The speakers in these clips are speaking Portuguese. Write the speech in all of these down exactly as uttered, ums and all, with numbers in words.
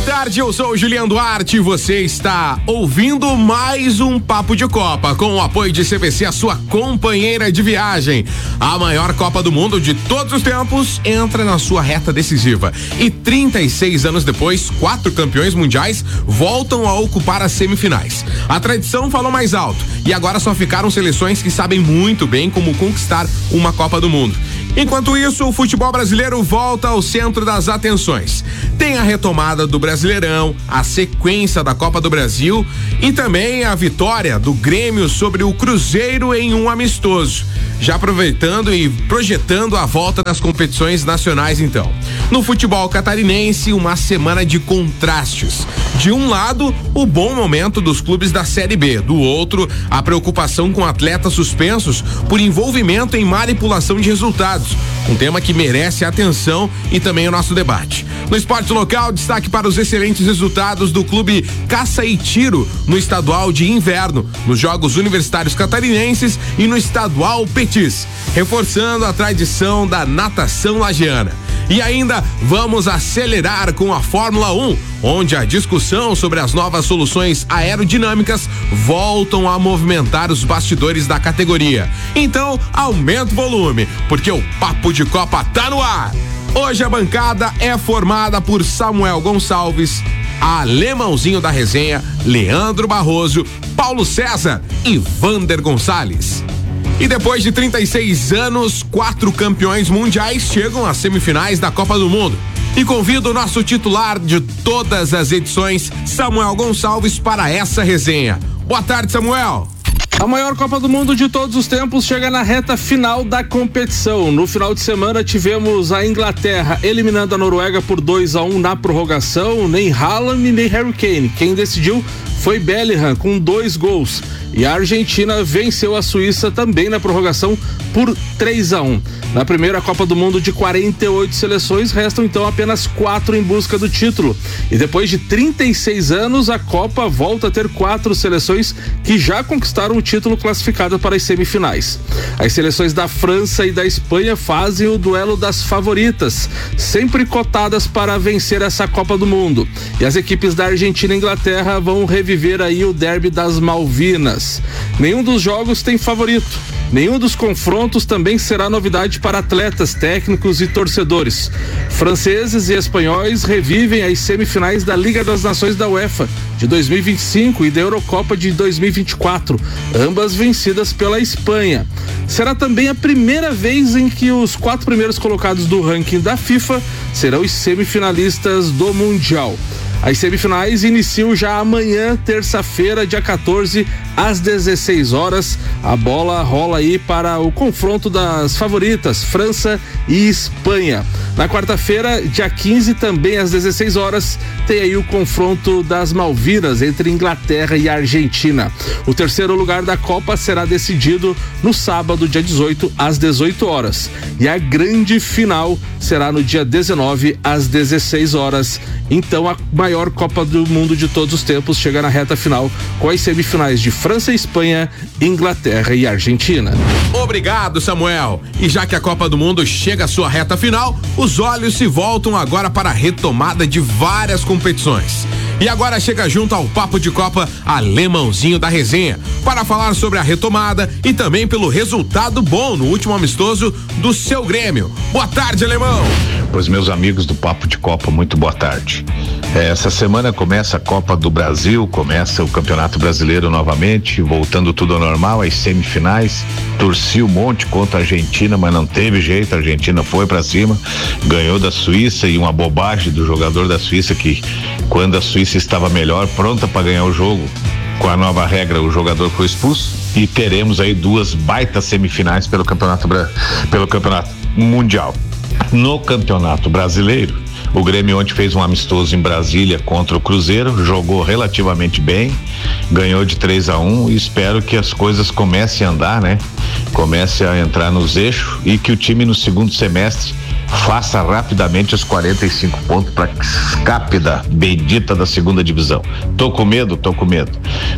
tarde, eu sou o Juliano Duarte e você está ouvindo mais um Papo de Copa com o apoio de C V C, a sua companheira de viagem. A maior Copa do Mundo de todos os tempos entra na sua reta decisiva e trinta e seis anos depois, quatro campeões mundiais voltam a ocupar as semifinais. A tradição falou mais alto e agora só ficaram seleções que sabem muito bem como conquistar uma Copa do Mundo. Enquanto isso, o futebol brasileiro volta ao centro das atenções. Tem a retomada do Brasileirão, a sequência da Copa do Brasil e também a vitória do Grêmio sobre o Cruzeiro em um amistoso. Já aproveitando e projetando a volta das competições nacionais, então. No futebol catarinense, uma semana de contrastes. De um lado, o bom momento dos clubes da Série B. Do outro, a preocupação com atletas suspensos por envolvimento em manipulação de resultados. Um tema que merece atenção e também o nosso debate. No esporte local, destaque para os excelentes resultados do clube Caça e Tiro no estadual de inverno, nos Jogos Universitários Catarinenses e no estadual Petis, reforçando a tradição da natação lagiana. E ainda vamos acelerar com a Fórmula um, onde a discussão sobre as novas soluções aerodinâmicas voltam a movimentar os bastidores da categoria. Então, aumenta o volume, porque o Papo de Copa tá no ar. Hoje a bancada é formada por Samuel Gonçalves, Alemãozinho da Resenha, Leandro Barroso, Paulo César e Vander Gonçalves. E depois de trinta e seis anos, quatro campeões mundiais chegam às semifinais da Copa do Mundo. E convido o nosso titular de todas as edições, Samuel Gonçalves, para essa resenha. Boa tarde, Samuel. A maior Copa do Mundo de todos os tempos chega na reta final da competição. No final de semana tivemos a Inglaterra eliminando a Noruega por dois a um na prorrogação. Nem Haaland nem Harry Kane. Quem decidiu foi Bellingham com dois gols. E a Argentina venceu a Suíça também na prorrogação por três a um. Na primeira Copa do Mundo de quarenta e oito seleções, restam então apenas quatro em busca do título. E depois de trinta e seis anos, a Copa volta a ter quatro seleções que já conquistaram o título classificado para as semifinais. As seleções da França e da Espanha fazem o duelo das favoritas, sempre cotadas para vencer essa Copa do Mundo. E as equipes da Argentina e Inglaterra vão reviver aí o derby das Malvinas. Nenhum dos jogos tem favorito. Nenhum dos confrontos também será novidade para atletas, técnicos e torcedores. Franceses e espanhóis revivem as semifinais da Liga das Nações da UEFA de dois mil e vinte e cinco e da Eurocopa de dois mil e vinte e quatro, ambas vencidas pela Espanha. Será também a primeira vez em que os quatro primeiros colocados do ranking da FIFA serão os semifinalistas do Mundial. As semifinais iniciam já amanhã, terça-feira, dia quatorze, às dezesseis horas. A bola rola aí para o confronto das favoritas, França e Espanha. Na quarta-feira, dia quinze, também às dezesseis horas, tem aí o confronto das Malvinas entre Inglaterra e Argentina. O terceiro lugar da Copa será decidido no sábado, dia dezoito, às dezoito horas. E a grande final será no dia dezenove, às dezesseis horas. Então, a maior Copa do Mundo de todos os tempos chega na reta final com as semifinais de França e Espanha, Inglaterra e Argentina. Obrigado, Samuel. E já que a Copa do Mundo chega à sua reta final, os olhos se voltam agora para a retomada de várias competições. E agora chega junto ao Papo de Copa Alemãozinho da Resenha para falar sobre a retomada e também pelo resultado bom no último amistoso do seu Grêmio. Boa tarde, Alemão. Pois, meus amigos do Papo de Copa, muito boa tarde. Essa semana começa a Copa do Brasil, começa o Campeonato Brasileiro novamente, voltando tudo ao normal, as semifinais. Torci um monte contra a Argentina, mas não teve jeito, a Argentina foi pra cima, ganhou da Suíça, e uma bobagem do jogador da Suíça que, quando a Suíça estava melhor, pronta para ganhar o jogo, com a nova regra, o jogador foi expulso, e teremos aí duas baitas semifinais pelo Campeonato, pelo campeonato Mundial. No Campeonato Brasileiro, o Grêmio ontem fez um amistoso em Brasília contra o Cruzeiro, jogou relativamente bem, ganhou de três a um e espero que as coisas comecem a andar, né? Comece a entrar nos eixos e que o time no segundo semestre faça rapidamente os quarenta e cinco pontos para que escape da bendita da segunda divisão. Tô com medo, tô com medo.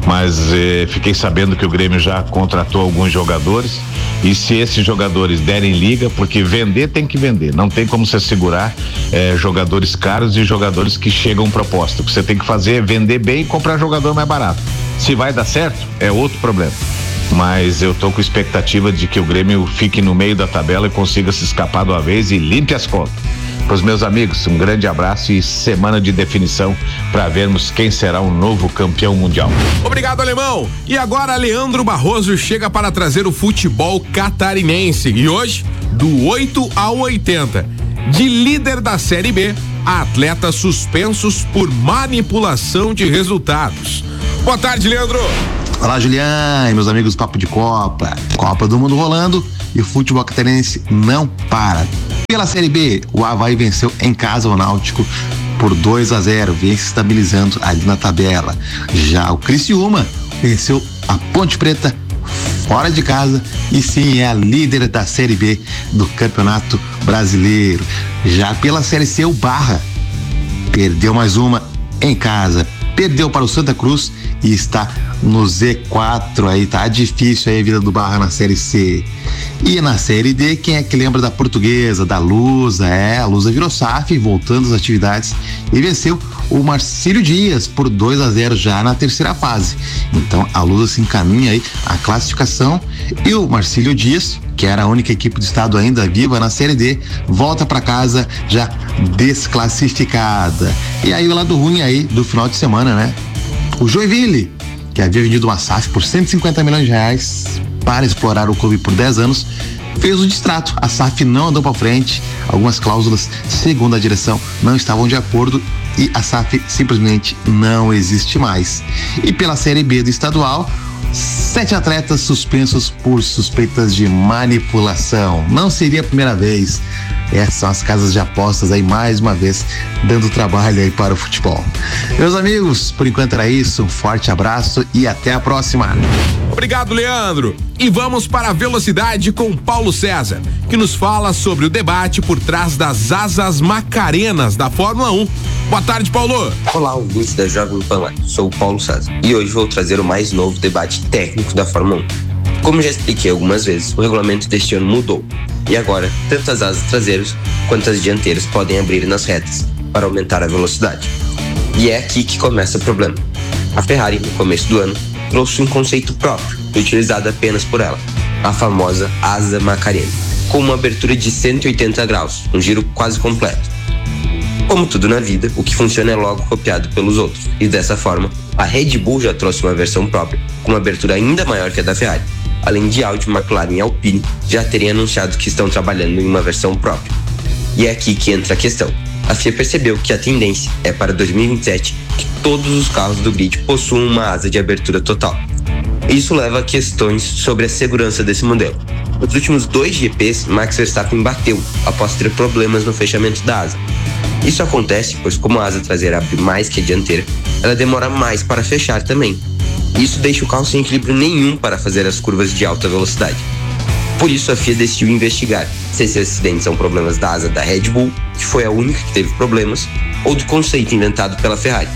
mas eh, fiquei sabendo que o Grêmio já contratou alguns jogadores, e se esses jogadores derem liga, porque vender tem que vender, não tem como você segurar eh, jogadores caros e jogadores que chegam proposta. O que você tem que fazer é vender bem e comprar jogador mais barato. Se vai dar certo, é outro problema. Mas eu tô com expectativa de que o Grêmio fique no meio da tabela e consiga se escapar de uma vez e limpe as contas. Para os meus amigos, um grande abraço e semana de definição para vermos quem será o novo campeão mundial. Obrigado, Alemão. E agora Leandro Barroso chega para trazer o futebol catarinense. E hoje, do oito ao oitenta, de líder da Série B a atletas suspensos por manipulação de resultados. Boa tarde, Leandro. Olá, Julián e meus amigos Papo de Copa. Copa do Mundo rolando e o futebol catarinense não para. Pela Série B, o Avaí venceu em casa o Náutico por dois a zero, vem se estabilizando ali na tabela. Já o Criciúma venceu a Ponte Preta fora de casa e sim é a líder da Série B do Campeonato Brasileiro. Já pela Série C, o Barra perdeu mais uma em casa, perdeu para o Santa Cruz e está no Z quatro, aí tá difícil aí a vida do Barra na Série C. E na Série D, quem é que lembra da Portuguesa, da Lusa? É, a Lusa virou S A F, voltando às atividades e venceu o Marcílio Dias por dois a zero já na terceira fase. Então a Lusa se encaminha aí à classificação e o Marcílio Dias, que era a única equipe do estado ainda viva na Série D, volta para casa já desclassificada. E aí o lado ruim aí do final de semana, né? O Joinville, que havia vendido uma S A F por cento e cinquenta milhões de reais para explorar o clube por dez anos, fez o distrato. A S A F não andou para frente, algumas cláusulas, segundo a direção, não estavam de acordo e a S A F simplesmente não existe mais. E pela Série B do estadual, sete atletas suspensos por suspeitas de manipulação. Não seria a primeira vez. Essas são as casas de apostas aí, mais uma vez, dando trabalho aí para o futebol. Meus amigos, por enquanto era isso. Um forte abraço e até a próxima. Obrigado, Leandro. E vamos para a velocidade com Paulo César, que nos fala sobre o debate por trás das asas macarenas da Fórmula um. Boa tarde, Paulo. Olá, ouvintes da Jovem Pan Live. Sou o Paulo César e hoje vou trazer o mais novo debate técnico da Fórmula um. Como já expliquei algumas vezes, o regulamento deste ano mudou e agora tanto as asas traseiras quanto as dianteiras podem abrir nas retas para aumentar a velocidade. E é aqui que começa o problema. A Ferrari, no começo do ano, trouxe um conceito próprio, utilizado apenas por ela, a famosa asa macarena, com uma abertura de cento e oitenta graus, um giro quase completo. Como tudo na vida, o que funciona é logo copiado pelos outros, e dessa forma, a Red Bull já trouxe uma versão própria, com uma abertura ainda maior que a da Ferrari. Além de Audi, McLaren e Alpine já terem anunciado que estão trabalhando em uma versão própria. E é aqui que entra a questão. A F I A percebeu que a tendência é para dois mil e vinte e sete que todos os carros do grid possuam uma asa de abertura total. Isso leva a questões sobre a segurança desse modelo. Nos últimos dois G Ps, Max Verstappen bateu após ter problemas no fechamento da asa. Isso acontece pois, como a asa traseira abre mais que a dianteira, ela demora mais para fechar também. Isso deixa o carro sem equilíbrio nenhum para fazer as curvas de alta velocidade. Por isso, a F I A decidiu investigar se esses acidentes são problemas da asa da Red Bull, que foi a única que teve problemas, ou do conceito inventado pela Ferrari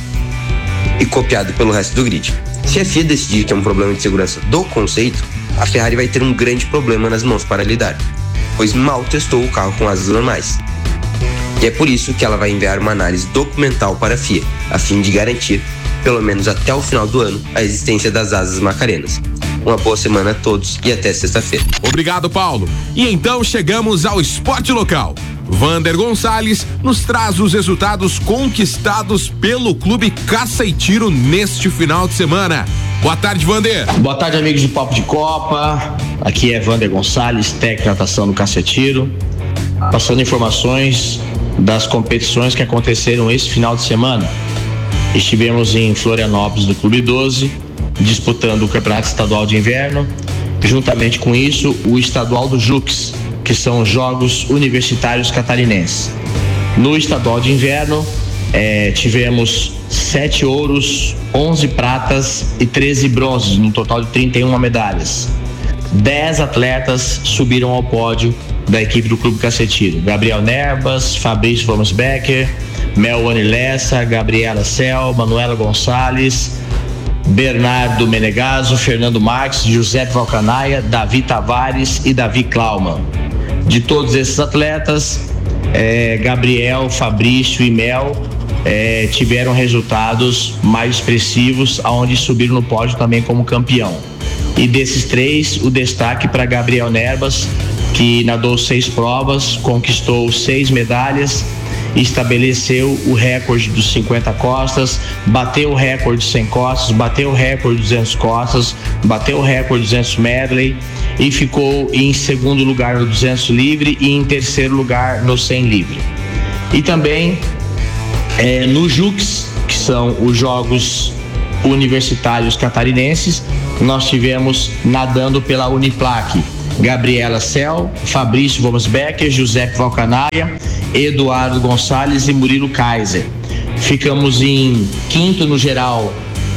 e copiado pelo resto do grid. Se a F I A decidir que é um problema de segurança do conceito, a Ferrari vai ter um grande problema nas mãos para lidar, pois mal testou o carro com asas normais. E é por isso que ela vai enviar uma análise documental para a F I A, a fim de garantir, pelo menos até o final do ano, a existência das asas macarenas. Uma boa semana a todos e até sexta-feira. Obrigado, Paulo. E então chegamos ao esporte local. Vander Gonçalves nos traz os resultados conquistados pelo Clube Caça e Tiro neste final de semana. Boa tarde, Vander. Boa tarde, amigos do Papo de Copa. Aqui é Vander Gonçalves, técnico de natação do Caça e Tiro, passando informações das competições que aconteceram esse final de semana. Estivemos em Florianópolis do Clube doze, disputando o Campeonato Estadual de Inverno, juntamente com isso o Estadual do Jux, que são os Jogos Universitários Catarinenses. No Estadual de Inverno eh, tivemos sete ouros, onze pratas e treze bronzes, no total de trinta e uma medalhas. Dez atletas subiram ao pódio da equipe do Clube Caça e Tiro: Gabriel Nerbas, Fabrício Vamos Becker, Melanie Lessa, Gabriela Cel, Manuela Gonçalves, Bernardo Menegaso, Fernando Marques, José Valcanaia, Davi Tavares e Davi Klauman. De todos esses atletas, eh, Gabriel, Fabrício e Mel eh, tiveram resultados mais expressivos, aonde subiram no pódio também como campeão. E desses três, o destaque para Gabriel Nerbas, que nadou seis provas, conquistou seis medalhas, estabeleceu o recorde dos cinquenta costas, bateu o recorde de cem costas, bateu o recorde de duzentos costas, bateu o recorde de duzentos medley e ficou em segundo lugar no duzentos livre e em terceiro lugar no cem livre. E também é, no Jux, que são os Jogos Universitários Catarinenses, nós tivemos nadando pela Uniplac Gabriela Cel, Fabrício Gomes Becker, José Valcanaia, Eduardo Gonçalves e Murilo Kaiser. Ficamos em quinto no geral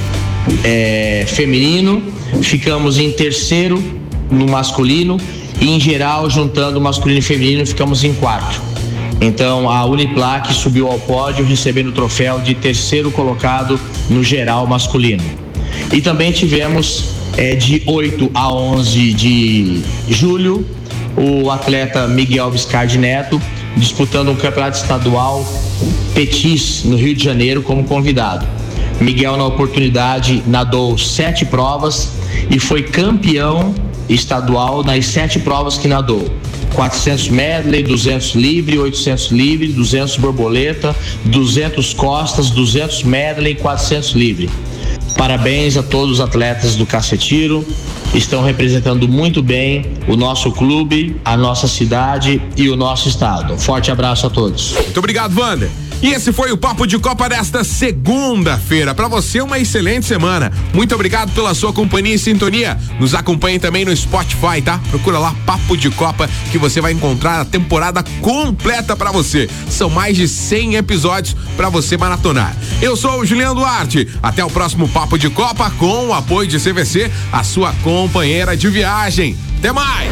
é, feminino, ficamos em terceiro no masculino e em geral, juntando masculino e feminino, ficamos em quarto. Então a Uniplac subiu ao pódio recebendo o troféu de terceiro colocado no geral masculino. E também tivemos é, de oito a onze de julho o atleta Miguel Viscardi Neto disputando um campeonato estadual Petis no Rio de Janeiro como convidado. Miguel, na oportunidade, nadou sete provas e foi campeão estadual nas sete provas que nadou: quatrocentos medley, duzentos livre, oitocentos livre, duzentos borboleta, duzentos costas, duzentos medley e quatrocentos livre. Parabéns a todos os atletas do Cacetiro, estão representando muito bem o nosso clube, a nossa cidade e o nosso estado. Forte abraço a todos. Muito obrigado, Wander. E esse foi o Papo de Copa desta segunda-feira. Para você, uma excelente semana. Muito obrigado pela sua companhia e sintonia. Nos acompanhe também no Spotify, tá? Procura lá Papo de Copa que você vai encontrar a temporada completa para você. São mais de cem episódios para você maratonar. Eu sou o Juliano Duarte. Até o próximo Papo de Copa com o apoio de C V C, a sua companheira de viagem. Até mais!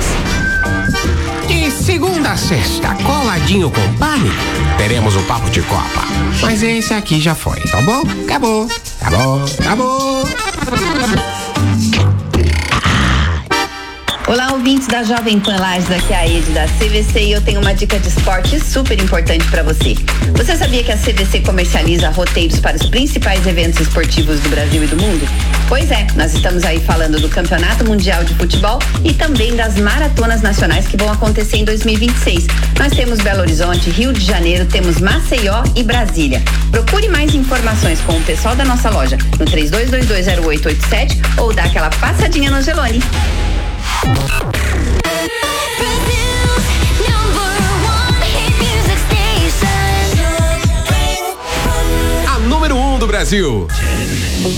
De segunda a sexta, coladinho com Pânico, teremos o Papo de Copa. Mas esse aqui já foi, tá bom? Acabou, acabou, acabou. Olá, ouvintes da Jovem Pan Lages, aqui é a Ed da C V C e eu tenho uma dica de esporte super importante para você. Você sabia que a C V C comercializa roteiros para os principais eventos esportivos do Brasil e do mundo? Pois é, nós estamos aí falando do Campeonato Mundial de Futebol e também das maratonas nacionais que vão acontecer em dois mil e vinte e seis. Nós temos Belo Horizonte, Rio de Janeiro, temos Maceió e Brasília. Procure mais informações com o pessoal da nossa loja no três dois dois dois zero oito oito sete ou dá aquela passadinha no Angeloni. A número um do Brasil.